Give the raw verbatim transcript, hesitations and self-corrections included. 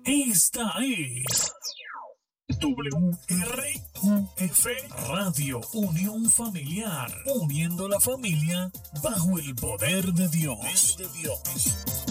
Esta es W R U F Radio, Unión Familiar, uniendo la familia bajo el poder de Dios. De Dios.